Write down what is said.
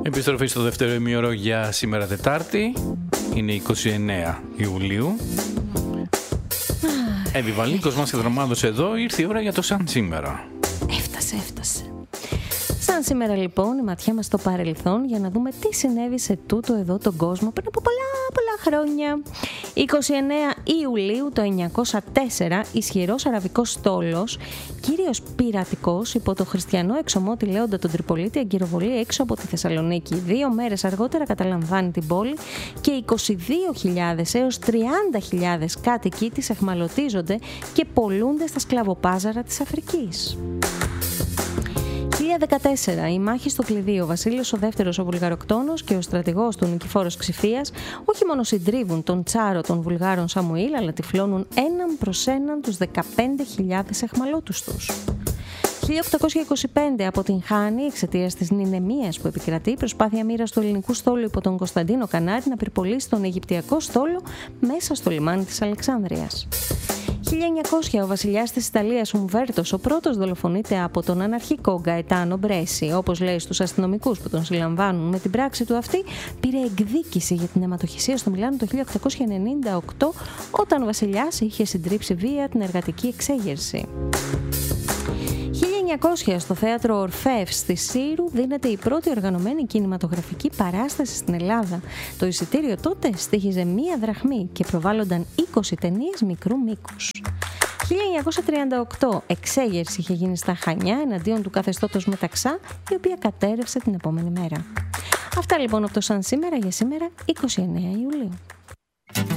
Επιστροφή στο δεύτερο ημίωρο για σήμερα Τετάρτη. Είναι 29 Ιουλίου. Επιβαλίκος μας και δρομάδος εδώ. Ήρθε η ώρα για το σαν σήμερα. Έφτασε. Σαν σήμερα λοιπόν η ματιά μας στο παρελθόν για να δούμε τι συνέβη σε τούτο εδώ τον κόσμο πριν από πολλά χρόνια. 29 Ιουλίου το 904 ισχυρός αραβικός στόλος, κύριος πειρατικός, υπό το χριστιανό εξωμότη Λέοντα τον Τριπολίτη αγκυροβολεί έξω από τη Θεσσαλονίκη. 2 μέρες αργότερα καταλαμβάνει την πόλη και 22.000 έως 30.000 κάτοικοι της εχμαλωτίζονται και πωλούνται στα σκλαβοπάζαρα της Αφρικής. 2014, η μάχη στο κλειδί, ο Βασίλειος ο Δεύτερος ο Βουλγαροκτόνος και ο στρατηγός του Νικηφόρος Ξηφίας όχι μόνο συντρίβουν τον τσάρο των Βουλγάρων Σαμουήλ, αλλά τυφλώνουν έναν προς έναν τους 15.000 εχμαλώτους τους. 1825 αποτυγχάνει εξαιτίας της νηνεμίας που επικρατεί η προσπάθεια μοίρας του ελληνικού στόλου υπό τον Κωνσταντίνο Κανάρη να πυρπολίσει τον Αιγυπτιακό στόλο μέσα στο λιμάνι της Αλεξάνδρειας. 1900 ο βασιλιάς της Ιταλίας Ουμβέρτος ο πρώτος δολοφονείται από τον αναρχικό Γκαετάνο Μπρέσι. Όπως λέει στους αστυνομικούς που τον συλλαμβάνουν με την πράξη του αυτή, πήρε εκδίκηση για την αιματοχυσία στο Μιλάνο το 1898 όταν ο βασιλιάς είχε συντρίψει βία την εργατική εξέγερση. 1900 στο θέατρο Ορφεύς στη Σύρου δίνεται η πρώτη οργανωμένη κινηματογραφική παράσταση στην Ελλάδα. Το εισιτήριο τότε στοίχιζε 1 δραχμή και προβάλλονταν 20 ταινίες μικρού μήκους. 1938 εξέγερση είχε γίνει στα Χανιά εναντίον του καθεστώτος Μεταξά, η οποία κατέρευσε την επόμενη μέρα. Αυτά λοιπόν από το σαν σήμερα για σήμερα 29 Ιουλίου.